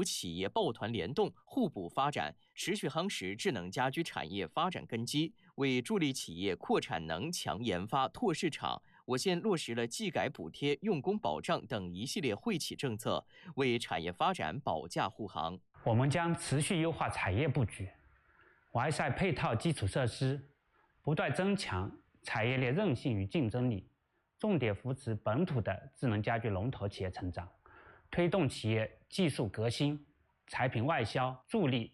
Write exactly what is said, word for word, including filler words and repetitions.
企业抱团联动、互补发展，持续夯实智能家居产业发展根基。为助力企业扩产能、强研发、拓市场，我县落实了技改补贴、用工保障等一系列惠企政策，为产业发展保驾护航。 我们将持续优化产业布局，完善配套基础设施，不断增强产业链韧性与竞争力，重点扶持本土的智能家居龙头企业成长，推动企业技术革新、产品外销，助力